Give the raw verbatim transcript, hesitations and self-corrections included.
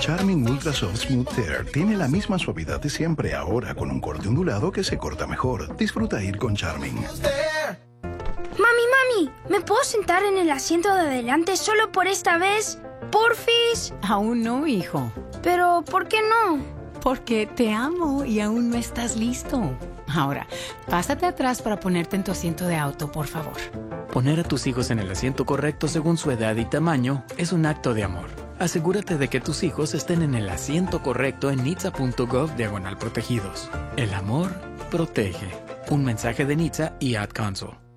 Charmin Ultra Soft Smooth Tear tiene la misma suavidad de siempre, ahora con un corte ondulado que se corta mejor. Disfruta ir con Charmin. Mami, mami, ¿me puedo sentar en el asiento de adelante solo por esta vez? ¿Porfis? Aún no, hijo. Pero, ¿por qué no? Porque te amo y aún no estás listo. Ahora, pásate atrás para ponerte en tu asiento de auto, por favor. Poner a tus hijos en el asiento correcto según su edad y tamaño es un acto de amor. Asegúrate de que tus hijos estén en el asiento correcto en nitsa punto gov diagonal protegidos. El amor protege. Un mensaje de N H T S A y Ad Council.